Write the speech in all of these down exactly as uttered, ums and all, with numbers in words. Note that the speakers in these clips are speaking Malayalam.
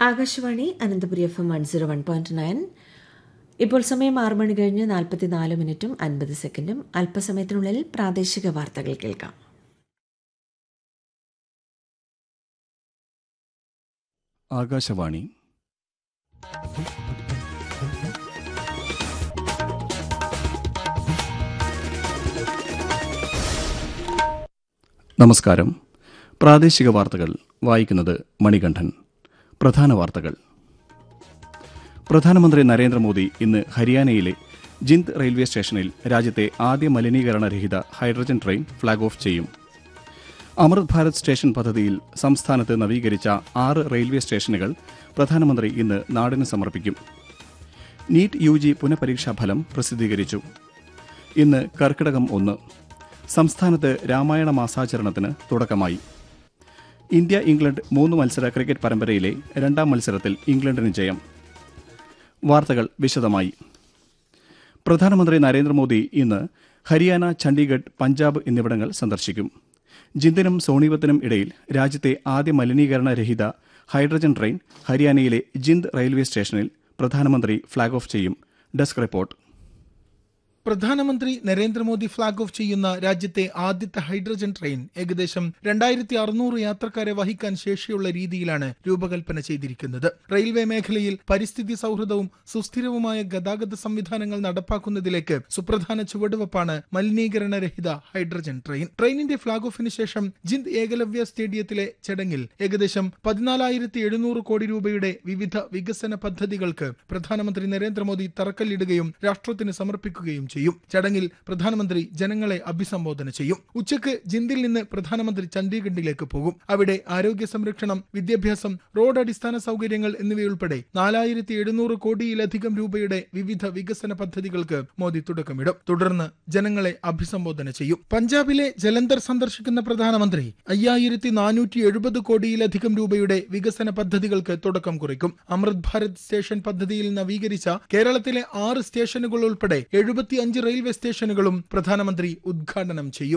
Akashvani Ananthapuri F M one zero one point nine. ഇപ്പോൾ സമയം ആറ് മണി കഴിഞ്ഞ് നാൽപ്പത്തിനാല് മിനിറ്റും അൻപത് സെക്കൻഡും. അല്പസമയത്തിനുള്ളിൽ പ്രാദേശിക വാർത്തകൾ കേൾക്കാം. ആകാശവാണി. നമസ്കാരം. പ്രാദേശിക വാർത്തകൾ വായിക്കുന്നത് മണികണ്ഠൻ. പ്രധാന വാർത്തകൾ. പ്രധാനമന്ത്രി നരേന്ദ്രമോദി ഇന്ന് ഹരിയാനയിലെ ജിന്ദ് റെയിൽവേ സ്റ്റേഷനിൽ രാജ്യത്തെ ആദ്യ മലിനീകരണരഹിത ഹൈഡ്രജൻ ട്രെയിൻ ഫ്ളാഗ് ഓഫ് ചെയ്യും. അമൃത് ഭാരത് സ്റ്റേഷൻ പദ്ധതിയിൽ സംസ്ഥാനത്ത് നവീകരിച്ച ആറ് റെയിൽവേ സ്റ്റേഷനുകൾ പ്രധാനമന്ത്രി ഇന്ന് നാടിന് സമർപ്പിക്കും. നീറ്റ് യു ജി പുനഃപരീക്ഷാഫലം പ്രസിദ്ധീകരിച്ചു. ഇന്ന് കർക്കിടകം ഒന്ന്. സംസ്ഥാനത്ത് രാമായണ മാസാചരണത്തിന് തുടക്കമായി. ഇന്ത്യ ഇംഗ്ലണ്ട് മൂന്ന് മത്സര ക്രിക്കറ്റ് പരമ്പരയിലെ രണ്ടാം മത്സരത്തിൽ ഇംഗ്ലണ്ടിന് ജയം. വാർത്തകൾ വിശദമായി. പ്രധാനമന്ത്രി നരേന്ദ്രമോദി ഇന്ന് ഹരിയാന, ചണ്ഡീഗഡ്, പഞ്ചാബ് എന്നിവിടങ്ങൾ സന്ദർശിക്കും. ജിന്ദിനും സോണിപത്തിനും ഇടയിൽ രാജ്യത്തെ ആദ്യ മലിനീകരണരഹിത ഹൈഡ്രജൻ ട്രെയിൻ ഹരിയാനയിലെ ജിന്ദ് റെയിൽവേ സ്റ്റേഷനിൽ പ്രധാനമന്ത്രി ഫ്ളാഗ് ഓഫ് ചെയ്യും. Desk report. പ്രധാനമന്ത്രി നരേന്ദ്രമോദി ഫ്ളാഗ് ഓഫ് ചെയ്യുന്ന രാജ്യത്തെ ആദ്യത്തെ ഹൈഡ്രജൻ ട്രെയിൻ ഏകദേശം രണ്ടായിരത്തി അറുന്നൂറ് യാത്രക്കാരെ വഹിക്കാൻ ശേഷിയുള്ള രീതിയിലാണ് രൂപകൽപ്പന ചെയ്തിരിക്കുന്നത്. റെയിൽവേ മേഖലയിൽ പരിസ്ഥിതി സൗഹൃദവും സുസ്ഥിരവുമായ ഗതാഗത സംവിധാനങ്ങൾ നടപ്പാക്കുന്നതിലേക്ക് സുപ്രധാന ചുവടുവെപ്പാണ് മലിനീകരണരഹിത ഹൈഡ്രജൻ ട്രെയിൻ. ട്രെയിനിന്റെ ഫ്ളാഗ് ഓഫിന് ശേഷം ജിന്ദ് ഏകലവ്യ സ്റ്റേഡിയത്തിലെ ചടങ്ങിൽ ഏകദേശം പതിനാലായിരത്തി എഴുന്നൂറ് കോടി രൂപയുടെ വിവിധ വികസന പദ്ധതികൾക്ക് പ്രധാനമന്ത്രി നരേന്ദ്രമോദി തറക്കല്ലിടുകയും രാഷ്ട്രത്തിന് സമർപ്പിക്കുകയും ചെയ്യും. ചടങ്ങിൽ പ്രധാനമന്ത്രി ജനങ്ങളെ അഭിസംബോധന ചെയ്യും. ഉച്ചയ്ക്ക് ജിന്ദിൽ നിന്ന് പ്രധാനമന്ത്രി ചണ്ഡീഗഡിലേക്ക് പോകും. അവിടെ ആരോഗ്യ സംരക്ഷണം, വിദ്യാഭ്യാസം, റോഡ് അടിസ്ഥാന സൗകര്യങ്ങൾ എന്നിവയുൾപ്പെടെ നാലായിരത്തി എഴുന്നൂറ് കോടിയിലധികം രൂപയുടെ വിവിധ വികസന പദ്ധതികൾക്ക് മോദി തുടക്കമിടും. തുടർന്ന് ജനങ്ങളെ അഭിസംബോധന ചെയ്യും. പഞ്ചാബിലെ ജലന്ധർ സന്ദർശിക്കുന്ന പ്രധാനമന്ത്രി അയ്യായിരത്തി നാനൂറ്റി എഴുപത് കോടിയിലധികം രൂപയുടെ വികസന പദ്ധതികൾക്ക് തുടക്കം കുറിക്കും. അമൃത് ഭാരത് സ്റ്റേഷൻ പദ്ധതിയിൽ നവീകരിച്ച കേരളത്തിലെ ആറ് സ്റ്റേഷനുകൾ ഉൾപ്പെടെ എഴുപത്തി അഞ്ച് റെയിൽവേ സ്റ്റേഷനുകളും പ്രധാനമന്ത്രി ഉദ്ഘാടനം ചെയ്യും.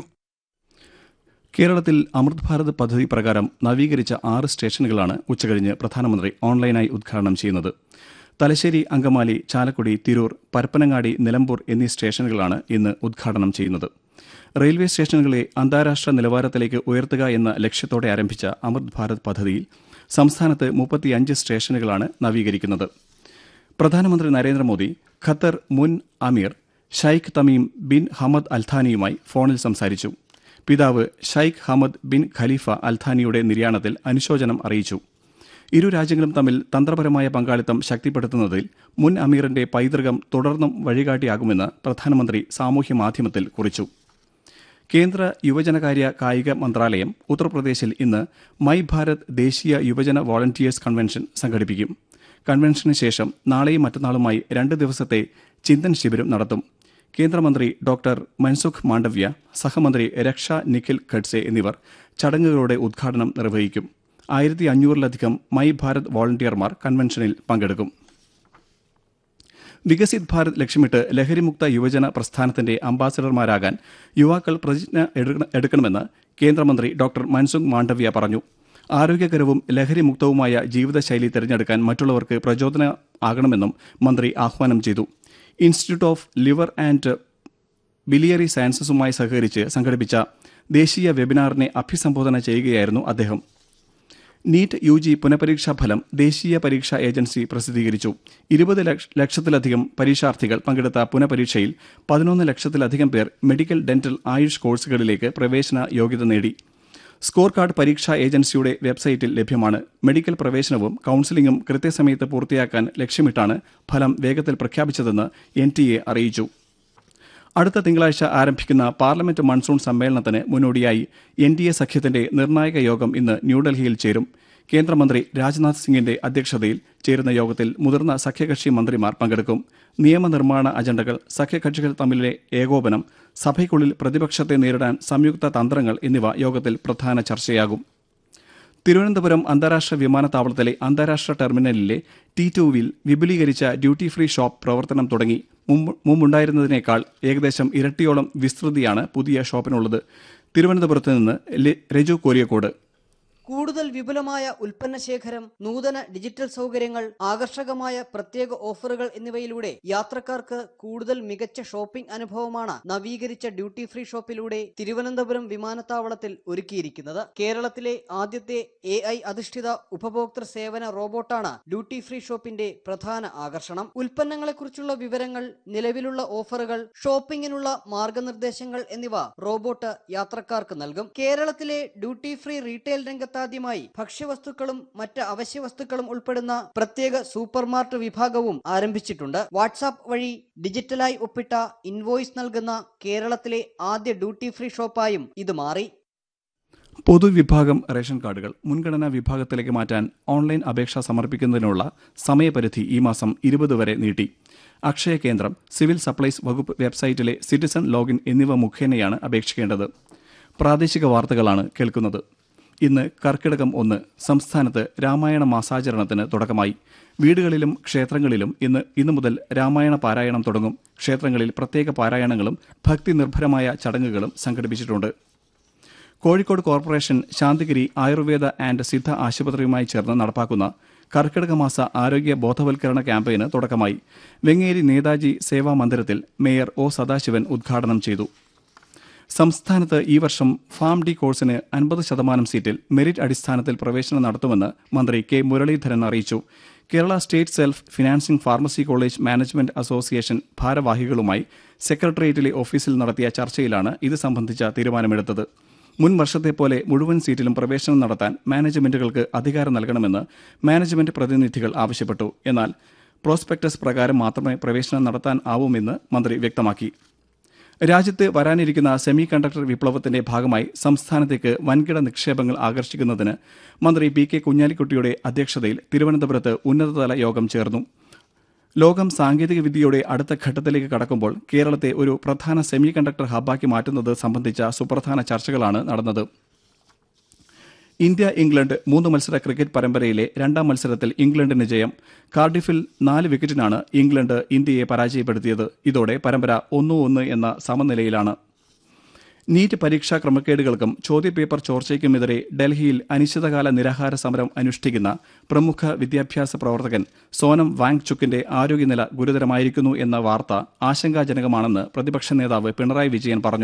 കേരളത്തിൽ അമൃത് ഭാരത് പദ്ധതി പ്രകാരം നവീകരിച്ച ആറ് സ്റ്റേഷനുകളാണ് ഉച്ചകഴിഞ്ഞ് പ്രധാനമന്ത്രി ഓൺലൈനായി ഉദ്ഘാടനം ചെയ്യുന്നത്. തലശ്ശേരി, അങ്കമാലി, ചാലക്കുടി, തിരൂർ, പരപ്പനങ്ങാടി, നിലമ്പൂർ എന്നീ സ്റ്റേഷനുകളാണ് ഇന്ന് ഉദ്ഘാടനം ചെയ്യുന്നത്. റെയിൽവേ സ്റ്റേഷനുകളെ അന്താരാഷ്ട്ര നിലവാരത്തിലേക്ക് ഉയർത്തുക എന്ന ലക്ഷ്യത്തോടെ ആരംഭിച്ച അമൃത് ഭാരത് പദ്ധതിയിൽ സംസ്ഥാനത്ത് മുപ്പത്തിയഞ്ച് സ്റ്റേഷനുകളാണ് നവീകരിക്കുന്നത്. പ്രധാനമന്ത്രി നരേന്ദ്രമോദി ഖത്തർ മുൻ അമീർ ഷൈഖ് തമീം ബിൻ ഹമദ് അൽഥാനിയുമായി ഫോണിൽ സംസാരിച്ചു. പിതാവ് ഷൈഖ് ഹമദ് ബിൻ ഖലീഫ അൽഥാനിയുടെ നിര്യാണത്തിൽ അനുശോചനം അറിയിച്ചു. ഇരു രാജ്യങ്ങളും തമ്മിൽ തന്ത്രപരമായ പങ്കാളിത്തം ശക്തിപ്പെടുത്തുന്നതിൽ മുൻ അമീറിന്റെ പൈതൃകം തുടർന്നും വഴികാട്ടിയാകുമെന്ന് പ്രധാനമന്ത്രി സാമൂഹ്യ മാധ്യമത്തിൽ കുറിച്ചു. കേന്ദ്ര യുവജനകാര്യ കായിക മന്ത്രാലയം ഉത്തർപ്രദേശിൽ ഇന്ന് മൈ ഭാരത് ദേശീയ യുവജന വോളണ്ടിയേഴ്സ് കൺവെൻഷൻ സംഘടിപ്പിക്കും. കൺവെൻഷന് ശേഷം നാളെയും മറ്റന്നാളുമായി രണ്ട് ദിവസത്തെ ചിന്തൻ ശിബിരം നടത്തും. കേന്ദ്രമന്ത്രി ഡോക്ടർ മൻസുഖ് മാണ്ഡവ്യ, സഹമന്ത്രി രക്ഷ നിഖിൽ ഖഡ്സെ എന്നിവർ ചടങ്ങുകളുടെ ഉദ്ഘാടനം നിർവഹിക്കും. ആയിരത്തി അഞ്ഞൂറിലധികം മൈ ഭാരത് വോളണ്ടിയർമാർ കൺവെൻഷനിൽ പങ്കെടുക്കും. വികസിത് ഭാരത് ലക്ഷ്യമിട്ട് ലഹരിമുക്ത യുവജന പ്രസ്ഥാനത്തിന്റെ അംബാസഡർമാരാകാൻ യുവാക്കൾ പ്രതിജ്ഞ എടുക്കണമെന്ന് കേന്ദ്രമന്ത്രി ഡോക്ടർ മൻസുഖ് മാണ്ഡവ്യ പറഞ്ഞു. ആരോഗ്യകരവും ലഹരിമുക്തവുമായ ജീവിതശൈലി തിരഞ്ഞെടുക്കാൻ മറ്റുള്ളവർക്ക് പ്രചോദനം ആകണമെന്നും മന്ത്രി ആഹ്വാനം ചെയ്തു. Institute of liver and biliary സയൻസസുമായി സഹകരിച്ച് സംഘടിപ്പിച്ച ദേശീയ വെബിനാറിനെ അഭിസംബോധന ചെയ്യുകയായിരുന്നു അദ്ദേഹം. നീറ്റ് യു ജി പുനഃപരീക്ഷാ ഫലം ദേശീയ പരീക്ഷാ ഏജൻസി പ്രസിദ്ധീകരിച്ചു. ഇരുപത് ലക്ഷത്തിലധികം പരീക്ഷാർത്ഥികൾ പങ്കെടുത്ത പുനഃപരീക്ഷയിൽ പതിനൊന്ന് ലക്ഷത്തിലധികം പേർ മെഡിക്കൽ, ഡെന്റൽ, ആയുഷ് കോഴ്സുകളിലേക്ക് പ്രവേശന യോഗ്യത നേടി. സ്കോർ കാർഡ് പരീക്ഷാ ഏജൻസിയുടെ വെബ്സൈറ്റിൽ ലഭ്യമാണ്. മെഡിക്കൽ പ്രവേശനവും കൌൺസിലിംഗും കൃത്യസമയത്ത് പൂർത്തിയാക്കാൻ ലക്ഷ്യമിട്ടാണ് ഫലം വേഗത്തിൽ പ്രഖ്യാപിച്ചതെന്ന് എൻ ടി എ അറിയിച്ചു. അടുത്ത തിങ്കളാഴ്ച ആരംഭിക്കുന്ന പാർലമെന്റ് മൺസൂൺ സമ്മേളനത്തിന് മുന്നോടിയായി എൻ ഡി എ സഖ്യത്തിന്റെ നിർണായക യോഗം ഇന്ന് ന്യൂഡൽഹിയിൽ ചേരും. കേന്ദ്രമന്ത്രി രാജ്നാഥ് സിംഗിന്റെ അധ്യക്ഷതയിൽ ചേരുന്ന യോഗത്തിൽ മുതിർന്ന സഖ്യകക്ഷി മന്ത്രിമാർ പങ്കെടുക്കും. നിയമനിർമ്മാണ അജണ്ടകൾ, സഖ്യകക്ഷികൾ തമ്മിലെ ഏകോപനം, സഭയ്ക്കുള്ളിൽ പ്രതിപക്ഷത്തെ നേരിടാൻ സംയുക്ത തന്ത്രങ്ങൾ എന്നിവ യോഗത്തിൽ പ്രധാന ചർച്ചയാകും. തിരുവനന്തപുരം അന്താരാഷ്ട്ര വിമാനത്താവളത്തിലെ അന്താരാഷ്ട്ര ടെർമിനലിലെ ടി ടുവിൽ വിപുലീകരിച്ച ഡ്യൂട്ടി ഫ്രീ ഷോപ്പ് പ്രവർത്തനം തുടങ്ങി. മുമ്പുണ്ടായിരുന്നതിനേക്കാൾ ഏകദേശം ഇരട്ടിയോളം വിസ്തൃതിയാണ് പുതിയ ഷോപ്പിനുള്ളത്. തിരുവനന്തപുരത്ത് നിന്ന് രജു കോരിയക്കോട്. കൂടുതൽ വിപുലമായ ഉൽപ്പന്ന ശേഖരം, നൂതന ഡിജിറ്റൽ സൗകര്യങ്ങൾ, ആകർഷകമായ പ്രത്യേക ഓഫറുകൾ എന്നിവയിലൂടെ യാത്രക്കാർക്ക് കൂടുതൽ മികച്ച ഷോപ്പിംഗ് അനുഭവമാണ് നവീകരിച്ച ഡ്യൂട്ടി ഫ്രീ ഷോപ്പിലൂടെ തിരുവനന്തപുരം വിമാനത്താവളത്തിൽ ഒരുക്കിയിരിക്കുന്നത്. കേരളത്തിലെ ആദ്യത്തെ എ ഐ അധിഷ്ഠിത ഉപഭോക്തൃ സേവന റോബോട്ടാണ് ഡ്യൂട്ടി ഫ്രീ ഷോപ്പിന്റെ പ്രധാന ആകർഷണം. ഉൽപ്പന്നങ്ങളെക്കുറിച്ചുള്ള വിവരങ്ങൾ, നിലവിലുള്ള ഓഫറുകൾ, ഷോപ്പിംഗിനുള്ള മാർഗനിർദ്ദേശങ്ങൾ എന്നിവ റോബോട്ട് യാത്രക്കാർക്ക് നൽകും. കേരളത്തിലെ ഡ്യൂട്ടി ഫ്രീ റീറ്റെയിൽ രംഗത്താദ്യമായി ഭക്ഷ്യവസ്തുക്കളും മറ്റ് അവശ്യ വസ്തുക്കളും ഉൾപ്പെടുന്ന പ്രത്യേക സൂപ്പർമാർട്ട് വിഭാഗവും ആരംഭിച്ചിട്ടുണ്ട്. വാട്സാപ്പ് വഴി ഡിജിറ്റലായി ഒപ്പിട്ട ഇൻവോയ്സ് നൽകുന്ന കേരളത്തിലെ ആദ്യ ഡ്യൂട്ടി ഫ്രീ ഷോപ്പായും ഇത് മാറി. പൊതുവിഭാഗം റേഷൻ കാർഡുകൾ മുൻഗണനാ വിഭാഗത്തിലേക്ക് മാറ്റാൻ ഓൺലൈൻ അപേക്ഷ സമർപ്പിക്കുന്നതിനുള്ള സമയപരിധി ഈ മാസം ഇരുപത് വരെ നീട്ടി. അക്ഷയ കേന്ദ്രം, സിവിൽ സപ്ലൈസ് വകുപ്പ് വെബ്സൈറ്റിലെ സിറ്റിസൺ ലോഗിൻ എന്നിവ മുഖേനയാണ് അപേക്ഷിക്കേണ്ടത്. പ്രാദേശിക വാർത്തകളാണ് കേൾക്കുന്നത്. ഇന്ന് കർക്കിടകം ഒന്ന്. സംസ്ഥാനത്ത് രാമായണ മാസാചരണത്തിന് തുടക്കമായി. വീടുകളിലും ക്ഷേത്രങ്ങളിലും ഇന്ന് ഇന്നു മുതൽ രാമായണ പാരായണം തുടങ്ങും. ക്ഷേത്രങ്ങളിൽ പ്രത്യേക പാരായണങ്ങളും ഭക്തി നിർഭരമായ ചടങ്ങുകളും സംഘടിപ്പിച്ചിട്ടുണ്ട്. കോഴിക്കോട് കോർപ്പറേഷൻ ശാന്തിഗിരി ആയുർവേദ ആൻഡ് സിദ്ധ ആശുപത്രിയുമായി ചേർന്ന് നടപ്പാക്കുന്ന കർക്കിടക മാസ ആരോഗ്യ ബോധവൽക്കരണ ക്യാമ്പയിന് തുടക്കമായി. വെങ്ങേരി നേതാജി സേവാ മന്ദിരത്തിൽ മേയർ ഒ സദാശിവൻ ഉദ്ഘാടനം ചെയ്തു. സംസ്ഥാനത്ത് ഈ വർഷം ഫാം ഡി കോഴ്സിന് അൻപത് ശതമാനം സീറ്റിൽ മെറിറ്റ് അടിസ്ഥാനത്തിൽ പ്രവേശനം നടത്തുമെന്ന് മന്ത്രി കെ മുരളീധരൻ അറിയിച്ചു. Kerala state self financing pharmacy college management association ഭാരവാഹികളുമായി സെക്രട്ടേറിയറ്റിലെ ഓഫീസിൽ നടത്തിയ ചർച്ചയിലാണ് ഇത് സംബന്ധിച്ച തീരുമാനമെടുത്തത്. മുൻ വർഷത്തെപ്പോലെ മുഴുവൻ സീറ്റിലും പ്രവേശനം നടത്താൻ മാനേജ്മെന്റുകൾക്ക് അധികാരം നൽകണമെന്ന് മാനേജ്മെന്റ് പ്രതിനിധികൾ ആവശ്യപ്പെട്ടു. എന്നാൽ പ്രോസ്പെക്ടസ് പ്രകാരം മാത്രമേ പ്രവേശനം നടത്താൻ ആവൂമെന്ന് മന്ത്രി വ്യക്തമാക്കി. രാജ്യത്ത് വരാനിരിക്കുന്ന സെമി കണ്ടക്ടർ വിപ്ലവത്തിന്റെ ഭാഗമായി സംസ്ഥാനത്തേക്ക് വൻകിട നിക്ഷേപങ്ങൾ ആകർഷിക്കുന്നതിന് മന്ത്രി പി കെ കുഞ്ഞാലിക്കുട്ടിയുടെ അധ്യക്ഷതയിൽ തിരുവനന്തപുരത്ത് ഉന്നതതല യോഗം ചേർന്നു. ലോകം സാങ്കേതികവിദ്യയുടെ അടുത്ത ഘട്ടത്തിലേക്ക് കടക്കുമ്പോൾ കേരളത്തെ ഒരു പ്രധാന സെമി കണ്ടക്ടർ ഹബ്ബാക്കി മാറ്റുന്നത് സംബന്ധിച്ച സുപ്രധാന ചർച്ചകളാണ് നടന്നത്. ഇന്ത്യ ഇംഗ്ലണ്ട് മൂന്ന് മത്സര ക്രിക്കറ്റ് പരമ്പരയിലെ രണ്ടാം മത്സരത്തിൽ ഇംഗ്ലണ്ടിന് ജയം. കാർഡിഫിൽ നാല് വിക്കറ്റിനാണ് ഇംഗ്ലണ്ട് ഇന്ത്യയെ പരാജയപ്പെടുത്തിയത്. ഇതോടെ പരമ്പര ഒന്ന് ഒന്ന് എന്ന സമനിലയിലാണ്. നീറ്റ് പരീക്ഷാ ക്രമക്കേടുകൾക്കും ചോദ്യപേപ്പർ ചോർച്ചയ്ക്കുമെതിരെ ഡൽഹിയിൽ അനിശ്ചിതകാല നിരാഹാര സമരം അനുഷ്ഠിക്കുന്ന പ്രമുഖ വിദ്യാഭ്യാസ പ്രവർത്തകൻ സോനം വാങ്ചുക്കിന്റെ ആരോഗ്യനില ഗുരുതരമായിരിക്കുന്നു എന്ന വാർത്ത ആശങ്കാജനകമാണെന്ന് പ്രതിപക്ഷ നേതാവ് പിണറായി വിജയൻ പറഞ്ഞു.